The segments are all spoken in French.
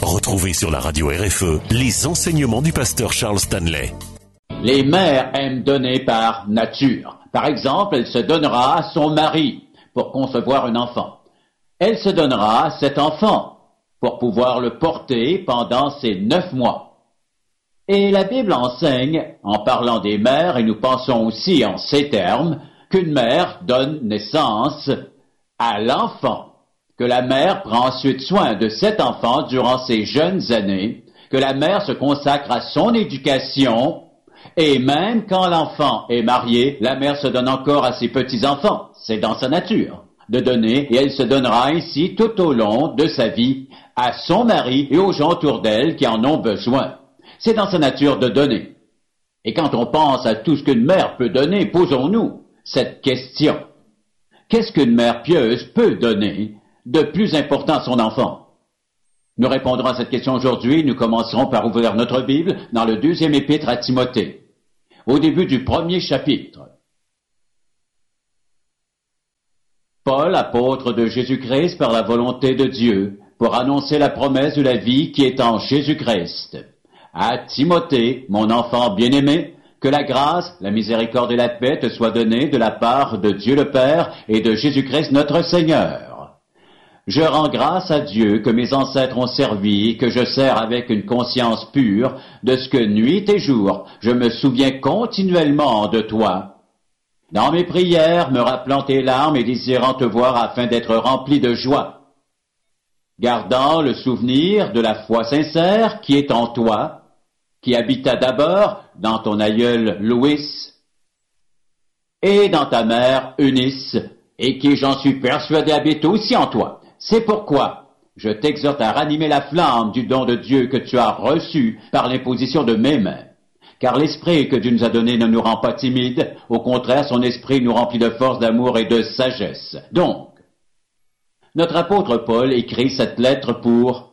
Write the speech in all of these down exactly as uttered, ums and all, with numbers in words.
Retrouvez sur la radio R F E les enseignements du pasteur Charles Stanley. Les mères aiment donner par nature. Par exemple, elle se donnera à son mari pour concevoir un enfant. Elle se donnera à cet enfant pour pouvoir le porter pendant ces neuf mois. Et la Bible enseigne, en parlant des mères, et nous pensons aussi en ces termes, qu'une mère donne naissance à l'enfant, que la mère prend ensuite soin de cet enfant durant ses jeunes années, que la mère se consacre à son éducation, et même quand l'enfant est marié, la mère se donne encore à ses petits-enfants. C'est dans sa nature de donner, et elle se donnera ainsi tout au long de sa vie à son mari et aux gens autour d'elle qui en ont besoin. C'est dans sa nature de donner. Et quand on pense à tout ce qu'une mère peut donner, posons-nous cette question. Qu'est-ce qu'une mère pieuse peut donner de plus important à son enfant? Nous répondrons à cette question aujourd'hui. Nous commencerons par ouvrir notre Bible dans le deuxième épître à Timothée, au début du premier chapitre. Paul, apôtre de Jésus-Christ par la volonté de Dieu, pour annoncer la promesse de la vie qui est en Jésus-Christ. À Timothée, mon enfant bien-aimé, que la grâce, la miséricorde et la paix te soient données de la part de Dieu le Père et de Jésus-Christ notre Seigneur. Je rends grâce à Dieu que mes ancêtres ont servi, que je sers avec une conscience pure, de ce que nuit et jour, je me souviens continuellement de toi. Dans mes prières, me rappelant tes larmes et désirant te voir afin d'être rempli de joie. Gardant le souvenir de la foi sincère qui est en toi, qui habita d'abord dans ton aïeul Louis et dans ta mère Eunice, et qui, j'en suis persuadé, habite aussi en toi. C'est pourquoi je t'exhorte à ranimer la flamme du don de Dieu que tu as reçu par l'imposition de mes mains. Car l'esprit que Dieu nous a donné ne nous rend pas timides, au contraire, son esprit nous remplit de force, d'amour et de sagesse. Donc, notre apôtre Paul écrit cette lettre pour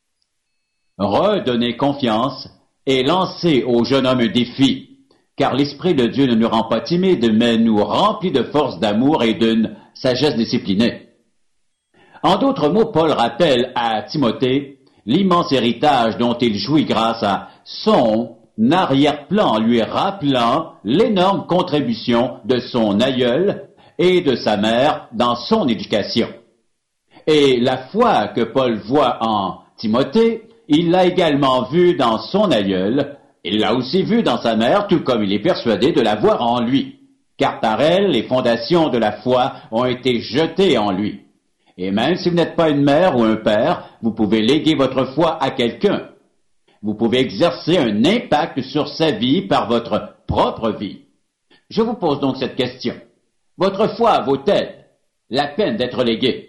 redonner confiance et lancer au jeune homme un défi, car l'esprit de Dieu ne nous rend pas timides, mais nous remplit de force, d'amour et d'une sagesse disciplinée. En d'autres mots, Paul rappelle à Timothée l'immense héritage dont il jouit grâce à son arrière-plan, lui rappelant l'énorme contribution de son aïeul et de sa mère dans son éducation. Et la foi que Paul voit en Timothée, il l'a également vue dans son aïeul, il l'a aussi vue dans sa mère, tout comme il est persuadé de la voir en lui, car par elle, les fondations de la foi ont été jetées en lui. Et même si vous n'êtes pas une mère ou un père, vous pouvez léguer votre foi à quelqu'un. Vous pouvez exercer un impact sur sa vie par votre propre vie. Je vous pose donc cette question. Votre foi vaut-elle la peine d'être léguée?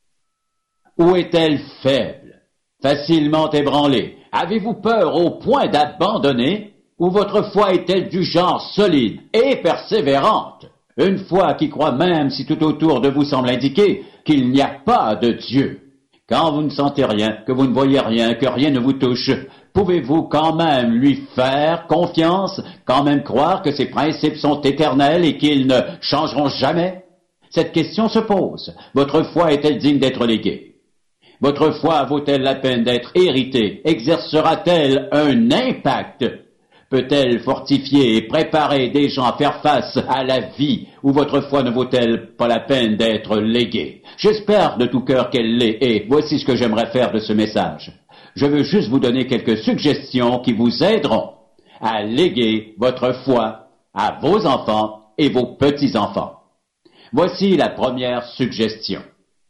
Ou est-elle faible, facilement ébranlée? Avez-vous peur au point d'abandonner? Ou votre foi est-elle du genre solide et persévérante? Une foi qui croit même si tout autour de vous semble indiquer qu'il n'y a pas de Dieu. Quand vous ne sentez rien, que vous ne voyez rien, que rien ne vous touche, pouvez-vous quand même lui faire confiance, quand même croire que ses principes sont éternels et qu'ils ne changeront jamais? Cette question se pose. Votre foi est-elle digne d'être léguée? Votre foi vaut-elle la peine d'être héritée? Exercera-t-elle un impact? Peut-elle fortifier et préparer des gens à faire face à la vie, ou votre foi ne vaut-elle pas la peine d'être léguée? J'espère de tout cœur qu'elle l'est, et voici ce que j'aimerais faire de ce message. Je veux juste vous donner quelques suggestions qui vous aideront à léguer votre foi à vos enfants et vos petits-enfants. Voici la première suggestion.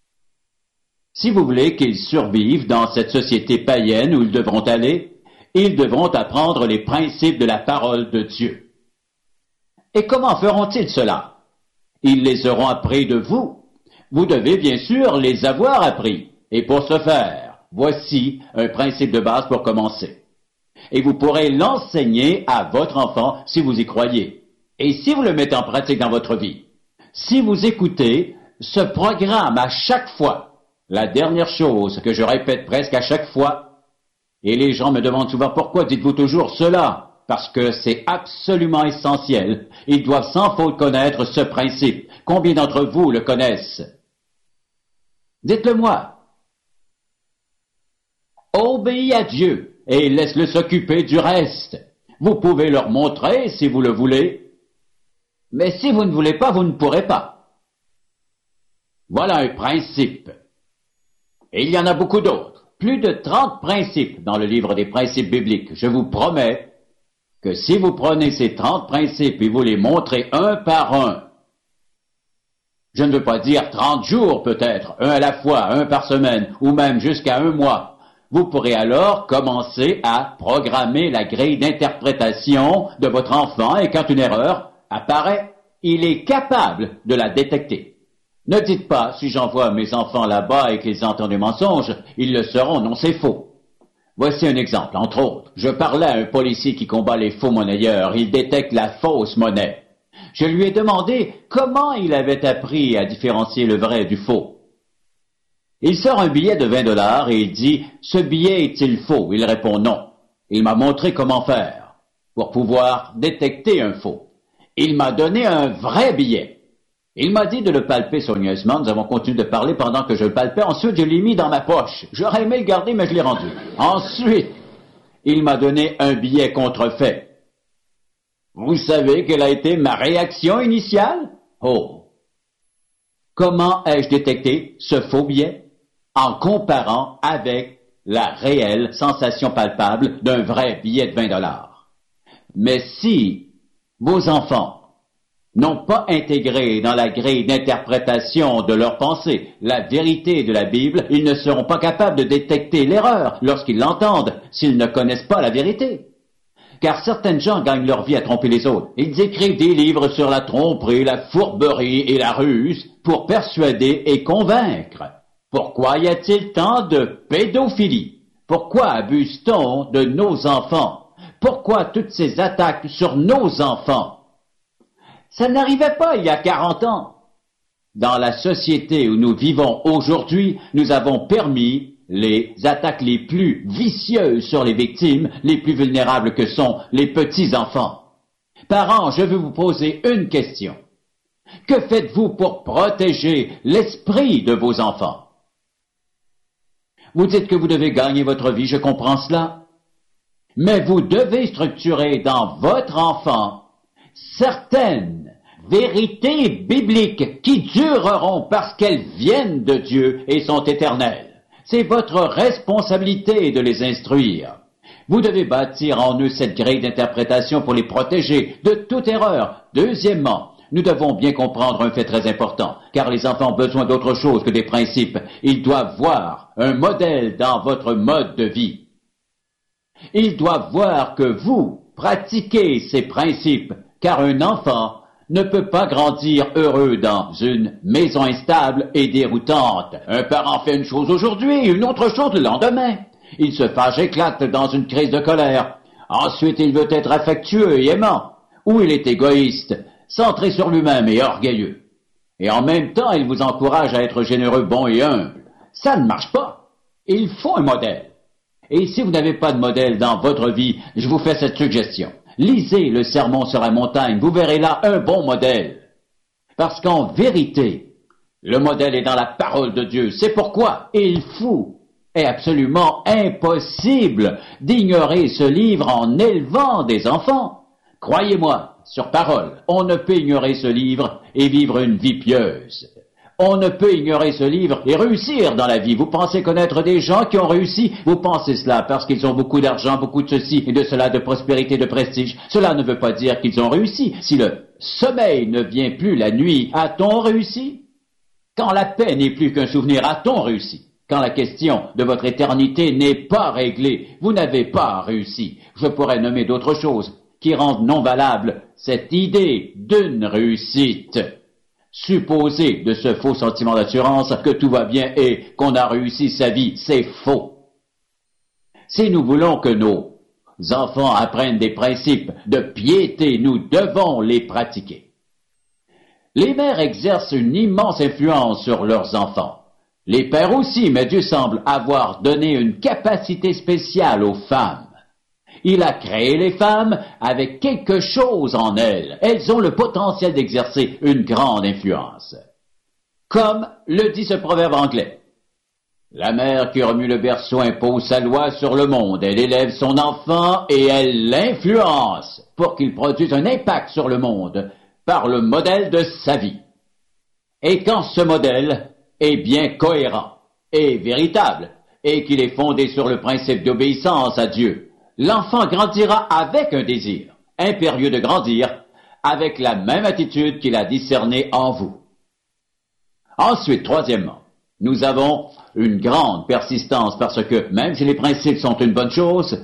Si vous voulez qu'ils survivent dans cette société païenne où ils devront aller, ils devront apprendre les principes de la parole de Dieu. Et comment feront-ils cela? Ils les auront appris de vous. Vous devez bien sûr les avoir appris. Et pour ce faire, voici un principe de base pour commencer. Et vous pourrez l'enseigner à votre enfant si vous y croyez. Et si vous le mettez en pratique dans votre vie. Si vous écoutez ce programme à chaque fois, la dernière chose que je répète presque à chaque fois, et les gens me demandent souvent pourquoi dites-vous toujours cela? Parce que c'est absolument essentiel. Ils doivent sans faute connaître ce principe. Combien d'entre vous le connaissent? Dites-le moi. Obéis à Dieu et laisse-le s'occuper du reste. Vous pouvez leur montrer si vous le voulez, mais si vous ne voulez pas, vous ne pourrez pas. Voilà un principe. Et il y en a beaucoup d'autres. Plus de trente principes dans le livre des principes bibliques. Je vous promets que si vous prenez ces trente principes et vous les montrez un par un, je ne veux pas dire trente jours peut-être, un à la fois, un par semaine, ou même jusqu'à un mois, vous pourrez alors commencer à programmer la grille d'interprétation de votre enfant et quand une erreur apparaît, il est capable de la détecter. Ne dites pas, si j'envoie mes enfants là-bas et qu'ils entendent des mensonges, ils le seront, non, c'est faux. Voici un exemple, entre autres. Je parlais à un policier qui combat les faux monnayeurs, il détecte la fausse monnaie. Je lui ai demandé comment il avait appris à différencier le vrai du faux. Il sort un billet de vingt dollars et il dit « Ce billet est-il faux ?» Il répond « Non ». Il m'a montré comment faire pour pouvoir détecter un faux. Il m'a donné un vrai billet. Il m'a dit de le palper soigneusement. Nous avons continué de parler pendant que je le palpais. Ensuite, je l'ai mis dans ma poche. J'aurais aimé le garder, mais je l'ai rendu. Ensuite, il m'a donné un billet contrefait. Vous savez quelle a été ma réaction initiale? Oh! Comment ai-je détecté ce faux billet? En comparant avec la réelle sensation palpable d'un vrai billet de vingt dollars. Mais si vos enfants n'ont pas intégré dans la grille d'interprétation de leur pensée la vérité de la Bible, ils ne seront pas capables de détecter l'erreur lorsqu'ils l'entendent, s'ils ne connaissent pas la vérité. Car certaines gens gagnent leur vie à tromper les autres. Ils écrivent des livres sur la tromperie, la fourberie et la ruse pour persuader et convaincre. Pourquoi y a-t-il tant de pédophilie? Pourquoi abuse-t-on de nos enfants? Pourquoi toutes ces attaques sur nos enfants? Ça n'arrivait pas il y a quarante ans. Dans la société où nous vivons aujourd'hui, nous avons permis les attaques les plus vicieuses sur les victimes, les plus vulnérables que sont les petits-enfants. Parents, je veux vous poser une question. Que faites-vous pour protéger l'esprit de vos enfants? Vous dites que vous devez gagner votre vie, je comprends cela. Mais vous devez structurer dans votre enfant certaines vérités bibliques qui dureront parce qu'elles viennent de Dieu et sont éternelles. C'est votre responsabilité de les instruire. Vous devez bâtir en eux cette grille d'interprétation pour les protéger de toute erreur. Deuxièmement, nous devons bien comprendre un fait très important, car les enfants ont besoin d'autre chose que des principes. Ils doivent voir un modèle dans votre mode de vie. Ils doivent voir que vous pratiquez ces principes, car un enfant ne peut pas grandir heureux dans une maison instable et déroutante. Un parent fait une chose aujourd'hui et une autre chose le lendemain. Il se fâche, éclate dans une crise de colère. Ensuite, il veut être affectueux et aimant. Ou il est égoïste, centré sur lui-même et orgueilleux. Et en même temps, il vous encourage à être généreux, bon et humble. Ça ne marche pas. Il faut un modèle. Et si vous n'avez pas de modèle dans votre vie, je vous fais cette suggestion. Lisez le Sermon sur la montagne, vous verrez là un bon modèle. Parce qu'en vérité, le modèle est dans la parole de Dieu. C'est pourquoi il faut, est absolument impossible d'ignorer ce livre en élevant des enfants. Croyez-moi, sur parole, on ne peut ignorer ce livre et vivre une vie pieuse. On ne peut ignorer ce livre et réussir dans la vie. Vous pensez connaître des gens qui ont réussi? Vous pensez cela parce qu'ils ont beaucoup d'argent, beaucoup de ceci et de cela, de prospérité, de prestige. Cela ne veut pas dire qu'ils ont réussi. Si le sommeil ne vient plus la nuit, a-t-on réussi? Quand la paix n'est plus qu'un souvenir, a-t-on réussi? Quand la question de votre éternité n'est pas réglée, vous n'avez pas réussi. Je pourrais nommer d'autres choses qui rendent non valable cette idée d'une réussite. Supposer de ce faux sentiment d'assurance que tout va bien et qu'on a réussi sa vie, c'est faux. Si nous voulons que nos enfants apprennent des principes de piété, nous devons les pratiquer. Les mères exercent une immense influence sur leurs enfants. Les pères aussi, mais Dieu semble avoir donné une capacité spéciale aux femmes. Il a créé les femmes avec quelque chose en elles. Elles ont le potentiel d'exercer une grande influence. Comme le dit ce proverbe anglais. La mère qui remue le berceau impose sa loi sur le monde. Elle élève son enfant et elle l'influence pour qu'il produise un impact sur le monde par le modèle de sa vie. Et quand ce modèle est bien cohérent et véritable et qu'il est fondé sur le principe d'obéissance à Dieu, l'enfant grandira avec un désir impérieux de grandir, avec la même attitude qu'il a discernée en vous. Ensuite, troisièmement, nous avons une grande persistance parce que même si les principes sont une bonne chose,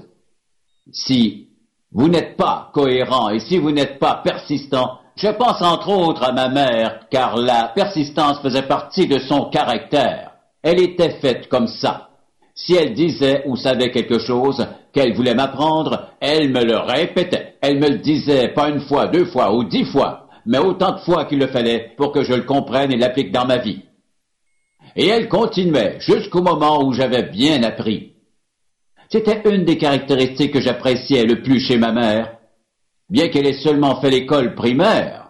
si vous n'êtes pas cohérent et si vous n'êtes pas persistant, je pense entre autres à ma mère car la persistance faisait partie de son caractère. Elle était faite comme ça. Si elle disait ou savait quelque chose qu'elle voulait m'apprendre, elle me le répétait. Elle me le disait pas une fois, deux fois ou dix fois, mais autant de fois qu'il le fallait pour que je le comprenne et l'applique dans ma vie. Et elle continuait jusqu'au moment où j'avais bien appris. C'était une des caractéristiques que j'appréciais le plus chez ma mère, bien qu'elle ait seulement fait l'école primaire,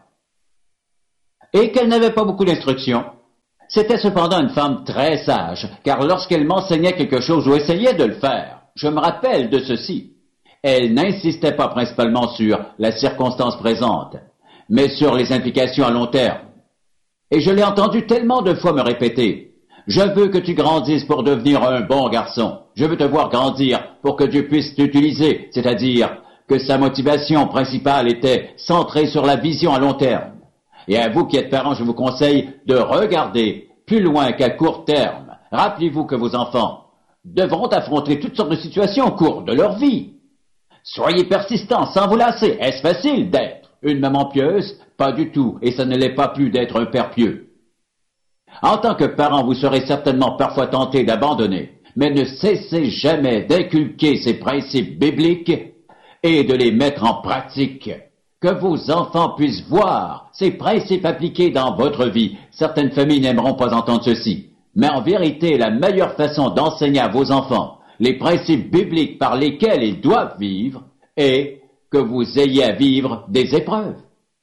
et qu'elle n'avait pas beaucoup d'instruction. C'était cependant une femme très sage, car lorsqu'elle m'enseignait quelque chose ou essayait de le faire, je me rappelle de ceci. Elle n'insistait pas principalement sur la circonstance présente, mais sur les implications à long terme. Et je l'ai entendu tellement de fois me répéter, « Je veux que tu grandisses pour devenir un bon garçon. Je veux te voir grandir pour que Dieu puisse t'utiliser, c'est-à-dire que sa motivation principale était centrée sur la vision à long terme. Et à vous qui êtes parents, je vous conseille de regarder plus loin qu'à court terme. Rappelez-vous que vos enfants devront affronter toutes sortes de situations au cours de leur vie. Soyez persistants sans vous lasser. Est-ce facile d'être une maman pieuse? Pas du tout, et ça ne l'est pas plus d'être un père pieux. En tant que parent, vous serez certainement parfois tenté d'abandonner, mais ne cessez jamais d'inculquer ces principes bibliques et de les mettre en pratique. Que vos enfants puissent voir ces principes appliqués dans votre vie. Certaines familles n'aimeront pas entendre ceci, mais en vérité, la meilleure façon d'enseigner à vos enfants les principes bibliques par lesquels ils doivent vivre est que vous ayez à vivre des épreuves.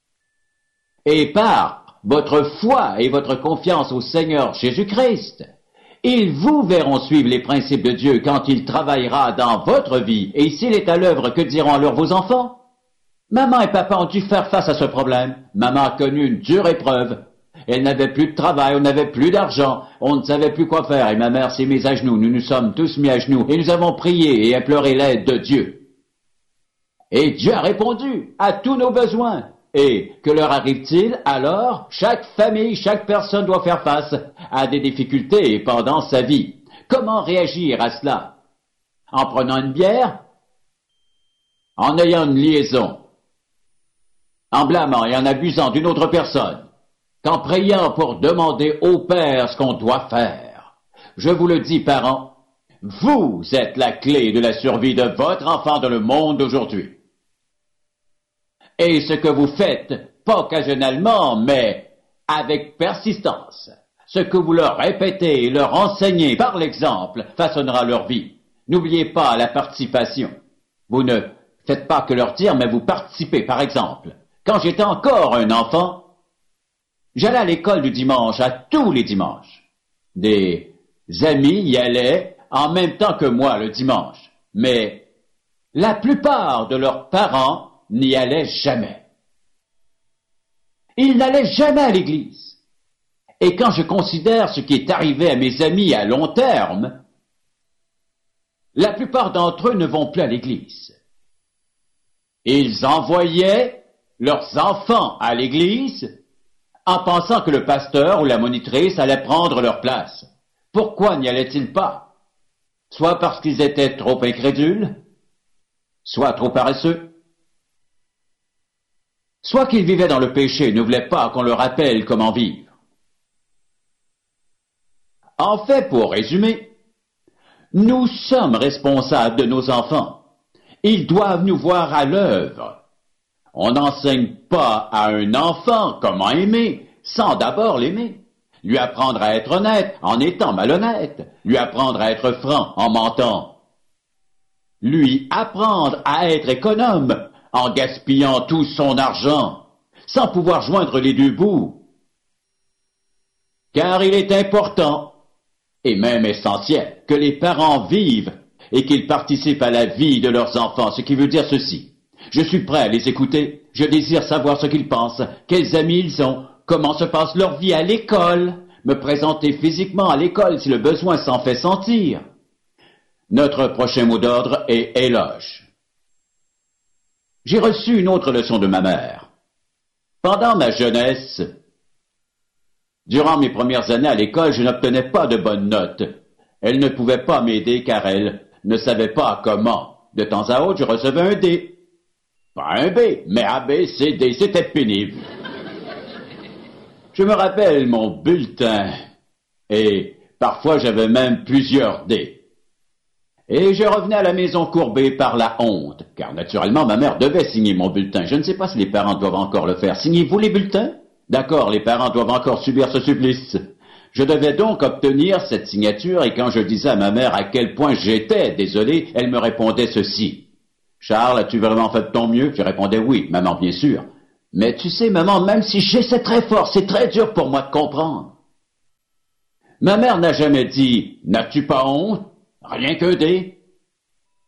Et par votre foi et votre confiance au Seigneur Jésus-Christ, ils vous verront suivre les principes de Dieu quand il travaillera dans votre vie. Et s'il est à l'œuvre, que diront alors vos enfants? Maman et papa ont dû faire face à ce problème. Maman a connu une dure épreuve. Elle n'avait plus de travail, on n'avait plus d'argent, on ne savait plus quoi faire et ma mère s'est mise à genoux. Nous nous sommes tous mis à genoux et nous avons prié et imploré l'aide de Dieu. Et Dieu a répondu à tous nos besoins. Et que leur arrive-t-il alors? Chaque famille, chaque personne doit faire face à des difficultés pendant sa vie. Comment réagir à cela? En prenant une bière? En ayant une liaison? En blâmant et en abusant d'une autre personne? Qu'en priant pour demander au Père ce qu'on doit faire? Je vous le dis, parents, vous êtes la clé de la survie de votre enfant dans le monde d'aujourd'hui. Et ce que vous faites, pas occasionnellement, mais avec persistance, ce que vous leur répétez et leur enseignez par l'exemple façonnera leur vie. N'oubliez pas la participation. Vous ne faites pas que leur dire, mais vous participez, par exemple. Quand j'étais encore un enfant, j'allais à l'école du dimanche, à tous les dimanches. Des amis y allaient en même temps que moi le dimanche, mais la plupart de leurs parents n'y allaient jamais. Ils n'allaient jamais à l'église. Et quand je considère ce qui est arrivé à mes amis à long terme, la plupart d'entre eux ne vont plus à l'église. Ils envoyaient leurs enfants à l'église en pensant que le pasteur ou la monitrice allait prendre leur place. Pourquoi n'y allaient-ils pas? Soit parce qu'ils étaient trop incrédules, soit trop paresseux, soit qu'ils vivaient dans le péché et ne voulaient pas qu'on leur rappelle comment vivre. En fait, pour résumer, nous sommes responsables de nos enfants. Ils doivent nous voir à l'œuvre. On n'enseigne pas à un enfant comment aimer sans d'abord l'aimer. Lui apprendre à être honnête en étant malhonnête. Lui apprendre à être franc en mentant. Lui apprendre à être économe en gaspillant tout son argent sans pouvoir joindre les deux bouts. Car il est important et même essentiel, que les parents vivent et qu'ils participent à la vie de leurs enfants, ce qui veut dire ceci. Je suis prêt à les écouter, je désire savoir ce qu'ils pensent, quels amis ils ont, comment se passe leur vie à l'école, me présenter physiquement à l'école si le besoin s'en fait sentir. Notre prochain mot d'ordre est éloge. J'ai reçu une autre leçon de ma mère. Pendant ma jeunesse, durant mes premières années à l'école, je n'obtenais pas de bonnes notes. Elle ne pouvait pas m'aider car elle ne savait pas comment. De temps à autre, je recevais un D. Pas un B, mais A, B, C, D, c'était pénible. Je me rappelle mon bulletin, et parfois j'avais même plusieurs D. Et je revenais à la maison courbée par la honte, car naturellement ma mère devait signer mon bulletin. Je ne sais pas si les parents doivent encore le faire. Signez-vous les bulletins? D'accord, les parents doivent encore subir ce supplice. Je devais donc obtenir cette signature, et quand je disais à ma mère à quel point j'étais désolé, elle me répondait ceci. Charles, as-tu vraiment fait de ton mieux? Je répondais oui, maman, bien sûr. Mais tu sais, maman, même si j'essaie très fort, c'est très dur pour moi de comprendre. Ma mère n'a jamais dit « N'as-tu pas honte? Rien que D ».